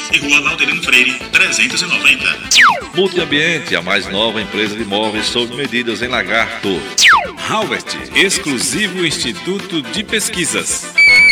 e Rua Laudelino Freire, 390. Multiambiente, a mais nova empresa de móveis sob medidas em Lagarto. Halbert, exclusivo instituto de pesquisas.